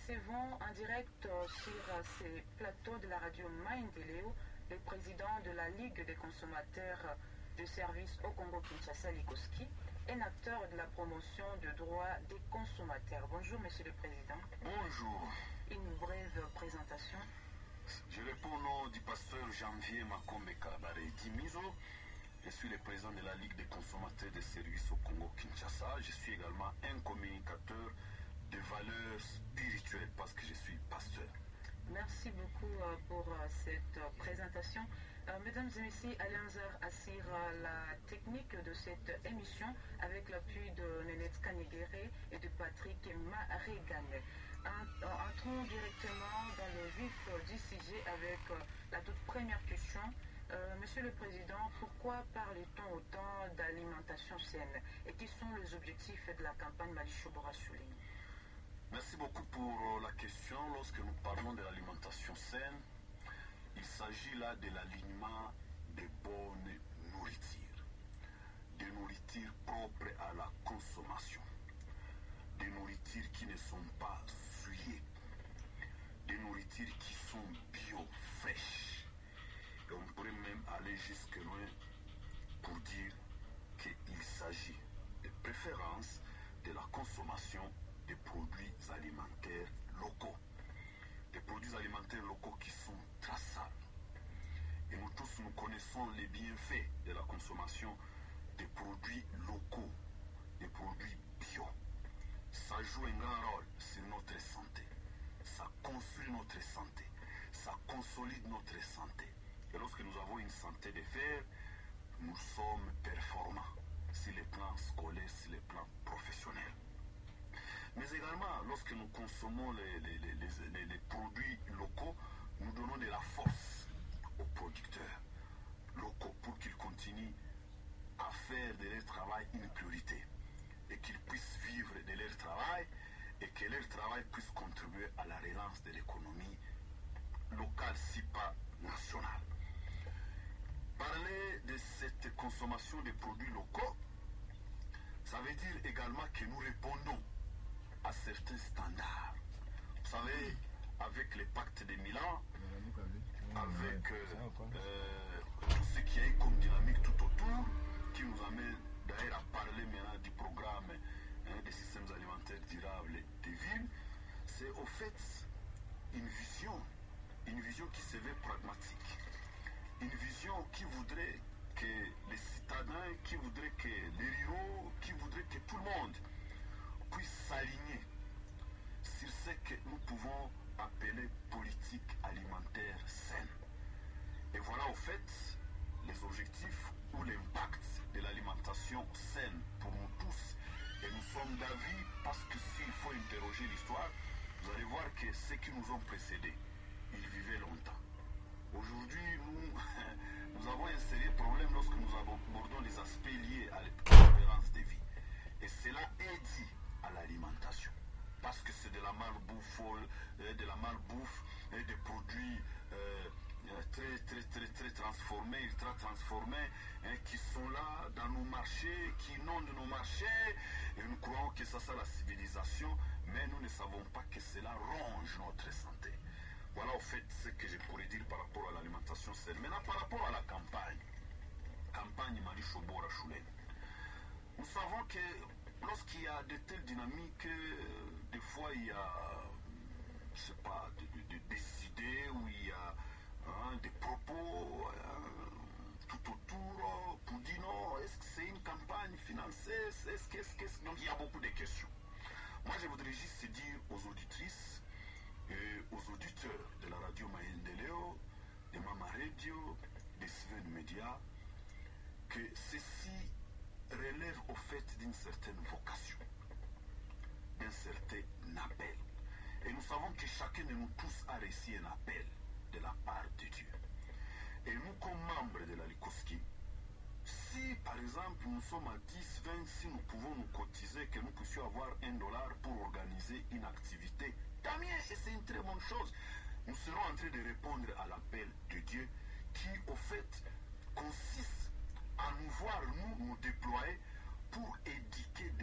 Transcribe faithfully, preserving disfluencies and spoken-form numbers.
recevons en direct sur ces plateaux de la radio Maendeleo le président de la Ligue des consommateurs de services au Congo-Kinshasa, Likoski, un acteur de la promotion des droits des consommateurs. Bonjour, Monsieur le Président. Bonjour. Une brève présentation. Je réponds au nom du pasteur Janvier Makombe Kabare Dimizo. Je suis le président de la Ligue des consommateurs de services au Congo-Kinshasa. Je suis également un communicateur de valeurs spirituelles parce que je suis pasteur. Merci beaucoup pour cette présentation. Mesdames et messieurs, Alianzar assure la technique de cette émission avec l'appui de Nénette Kanigere et de Patrick Marigane. Entrons directement dans le vif du sujet avec la toute première question. Euh, Monsieur le Président, pourquoi parle-t-on autant d'alimentation saine et quels sont les objectifs de la campagne Malichobora-Souling? Merci beaucoup pour la question. Lorsque nous parlons de l'alimentation saine, il s'agit là de l'alignement des bonnes nourritures, des nourritures propres à la consommation, des nourritures qui ne sont pas souillées, des nourritures qui sont bio, fraîches. Et on pourrait même aller jusque loin pour dire qu'il s'agit de préférence de la consommation des produits alimentaires locaux. Des produits alimentaires locaux qui sont traçables. Et nous tous, nous connaissons les bienfaits de la consommation des produits locaux, des produits bio. Ça joue un grand rôle sur notre santé. Ça construit notre santé. Ça consolide notre santé. Et lorsque nous avons une santé de fer, nous sommes performants sur les plans scolaires, sur les plans professionnels. Mais également, lorsque nous consommons les, les, les, les, les produits locaux, nous donnons de la force aux producteurs locaux pour qu'ils continuent à faire de leur travail une priorité et qu'ils puissent vivre de leur travail et que leur travail puisse contribuer à la relance de l'économie locale, si pas nationale. Parler de cette consommation des produits locaux, ça veut dire également que nous répondons à certains standards. Vous savez, avec les pactes de Milan, avec euh, euh, tout ce qui est comme dynamique tout autour, qui nous amène d'ailleurs à parler maintenant du programme hein, des systèmes alimentaires durables des villes, c'est au fait une vision, une vision qui se veut pragmatique, une vision qui voudrait que les citadins, qui voudrait que les ruraux, qui voudrait que tout le monde puisse s'aligner sur ce que nous pouvons appeler politique alimentaire saine. Et voilà au fait les objectifs ou l'impact de l'alimentation saine pour nous tous. Et nous sommes d'avis parce que s'il faut interroger l'histoire, vous allez voir que ceux qui nous ont précédés, ils vivaient longtemps. Aujourd'hui, nous, nous avons un sérieux problème lorsque nous abordons les aspects liés à l'espérance de vie. Et cela est dit à l'alimentation. Parce que c'est de la malbouffe, de la malbouffe et des produits euh, très, très, très, très transformés, ultra transformés, hein, qui sont là dans nos marchés, qui inondent nos marchés. Et nous croyons que ça, c'est la civilisation, mais nous ne savons pas que cela ronge notre santé. Voilà au fait ce que je pourrais dire par rapport à l'alimentation saine. Maintenant, par rapport à la campagne, campagne Malichobora-Souling, nous savons que lorsqu'il y a de telles dynamiques, des fois il y a, je sais pas, de, de, de, des idées où il y a hein, des propos hein, tout autour pour dire non, est-ce que c'est une campagne financée, est-ce que, est-ce que, est-ce que... Donc il y a beaucoup de questions. Moi je voudrais juste dire aux auditrices et aux auditeurs de la radio Maendeleo, de Mama Radio, de Sven Media, que ceci relève au fait d'une certaine vocation, d'un certain appel. Et nous savons que chacun de nous tous a reçu un appel de la part de Dieu. Et nous, comme membres de la Likoski, si par exemple nous sommes à dix, vingt, si nous pouvons nous cotiser, que nous puissions avoir un dollar pour organiser une activité, tant mieux, et c'est une très bonne chose. Nous serons en train de répondre à l'appel de Dieu qui, au fait, consiste à nous voir, nous, nous déployer pour éduquer